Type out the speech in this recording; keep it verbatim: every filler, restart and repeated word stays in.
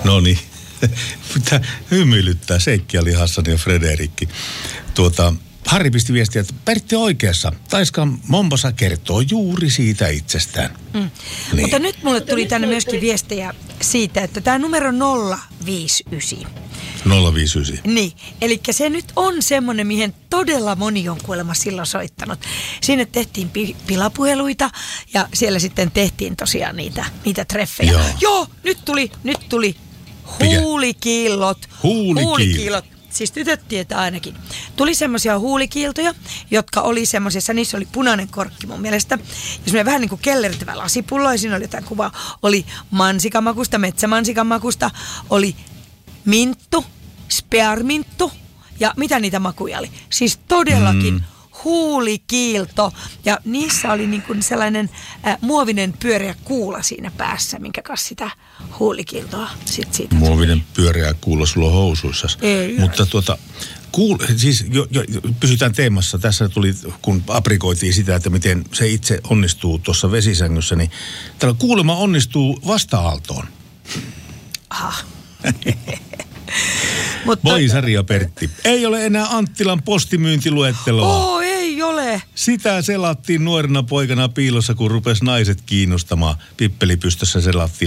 No niin. Mitä hymyilyttää Seikki-Ali Hassan ja Frederikki. Tuota, Harri pisti viestiä, että Pertti oikeassa. Taiskaan Mombasa kertoo juuri siitä itsestään. Mm. Niin. Mutta nyt mulle tuli tänne myöskin viestejä siitä, että tämä numero nolla viisi yhdeksän. nolla viisi yhdeksän. Niin, eli se nyt on semmoinen, mihin todella moni on kuulemma silloin soittanut. Sinne tehtiin pi- pilapuheluita ja siellä sitten tehtiin tosiaan niitä, niitä treffejä. Joo. Joo, nyt tuli, nyt tuli huulikiillot. Huulikiillot. Huulikiillot. Siis tytöt tietää ainakin. Tuli semmoisia huulikiiltoja, jotka oli semmoisessa, niissä oli punainen korkki mun mielestä. Ja semmoinen vähän niin kuin kellertävä lasipullo, ja siinä oli jotain kuvaa. Oli mansikamakusta, metsämansikamakusta, oli minttu, spearminttu ja mitä niitä makuja oli. Siis todellakin mm. huulikiilto. Ja niissä oli niin kuin sellainen äh, muovinen pyöreä kuula siinä päässä, minkä kanssa sitä huulikiiltoa sit siitä. Muovinen pyöreä kuula sulla on housuissasi. Ei Mutta tuota, kuul, siis jo, jo, pysytään teemassa. Tässä tuli, kun aprikoitiin sitä, että miten se itse onnistuu tuossa vesisängyssä, niin tällä kuulema onnistuu vasta-aaltoon. Aha. Mutta voi Sari ja Pertti. Ei ole enää Anttilan postimyyntiluetteloa. Oo, ei ole. Sitä selattiin nuorena poikana piilossa, kun rupesi naiset kiinnostamaan. Pippelipystössä selattiin